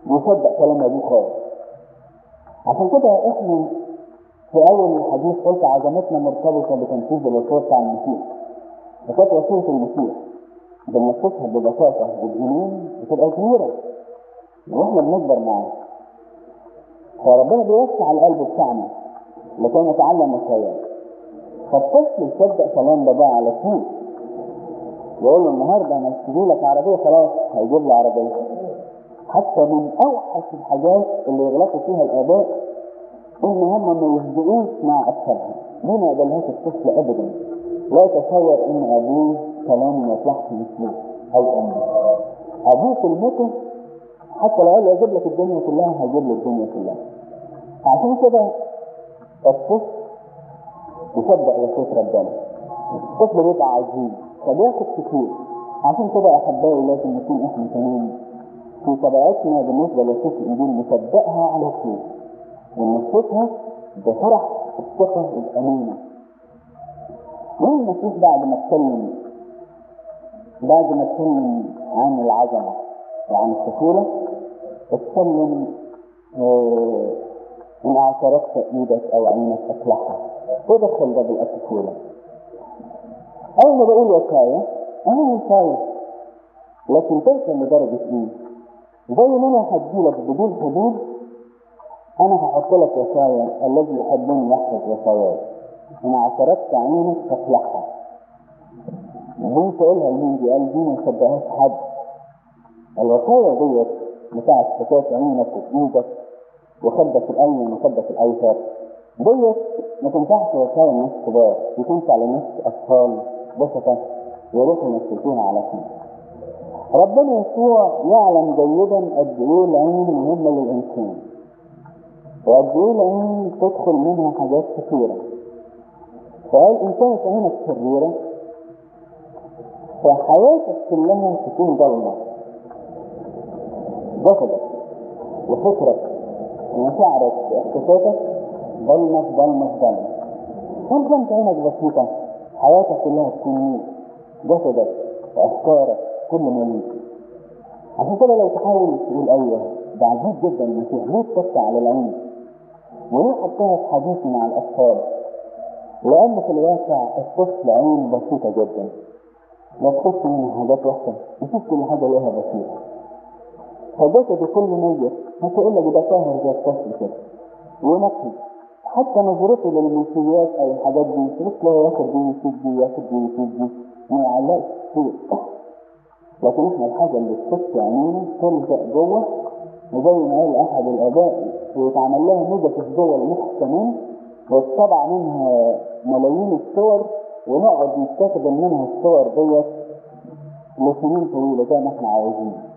يصدق كلام ابوه خالص. عشان كده احنا في اول الحديث قلت عظمتنا مرتبطه بتنفيذ الوصيه بتاع المسيح. وكانت وصيه المسيح بننفذها ببساطه وبإيمان بتبقى كبيره واحنا بنكبر معاه. فربنا بيوسع القلب بتاعنا لكي نتعلم وصاياه. فالطفل يصدق كلام باباه على طول، يقول له النهارده انا اشتري لك عربيه، خلاص هيجيب له عربيه. حتى من اوحش الحاجات اللي يغلطوا فيها الاباء ان هم ما يصدقوش مع اطفالهم. دي ما يقبلهاش الطفل ابدا. لا يتصور ان ابوه كلامه ما يطلعش مثله او امه. ابوه كلمته حتى لو قال له اجيب لك الدنيا كلها هيجيب له الدنيا كلها. عشان كده الطفل يصدق وصية ربنا. الطفل بيبقى عظيم فبياخد كتير. عشان كده احبائي لازم نكون احنا كمان في طبيعتنا بالنسبه لوصية الانجيل نصدقها على طول وننفذها بفرح الثقه والامانه. مين المسيح بعد ما اتكلم عن العظمه وعن الطفوله اتكلم ان اعترفت ايدك او عينك اصلحها تدخل باب الطفوله. اول ما بقول وصايا انا وصايا لكن توصل لدرجه ايه؟ زي ما انا هديلك بدون حدود انا هحط لك وصايا. الذي يحبني يحفظ وصاياي، ان اعترفت عينك فاصلحها. دي تقولها لمين؟ دي قال دي ما يصدقهاش حد. الوصايا ديت بتاعت فتاة عينك وايدك وخدك الايمن وخدك الايسر ديت ما تنفعش وصايا الناس كبار، دي تنفع لناس اطفال بسطة يروحوا ينفذوها على طول. ربنا يسوع يعلم جيدا قد ايه العين مهمة للانسان وقد ايه العين تدخل منها حاجات كثيرة. فقال ان كانت عينك شريرة فحياتك كلها تكون ضلمة. جسدك وفكرك ومشاعرك واحساساتك ضلمة في ضلمة في ضلمة. وان كانت عينك بسيطة حياتك كلها تكون نور. جسدك وافكارك كل ما ليك. عشان كده لو تحاول تقول ايوه ده عجيب جدا المسيح ليه تفتح على العين وليه حطها في حديث مع الاطفال؟ لان في الواقع الطفل عين بسيطة جدا لا تخش منها حاجات وحشة يشوف كل حاجة لها بسيطة. فجسده كله ميت هتقول لك ده طاهر زي الطفل كده ونقي. حتى نظرته للمنسيات او الحاجات دي تقول له ياخد دي يسيب دي ياخد دي يسيب دي ما يعلقش فيه. لكن احنا الحاجة اللي تخش عينينا تلزق جوه وزي ما قال احد الاباء ويتعمل لها نيجاتيف جوه المخ كمان ويطبع منها ملايين الصور ونقعد نستخدم منها الصور ديت لسنين طويلة زي ما احنا عاوزين.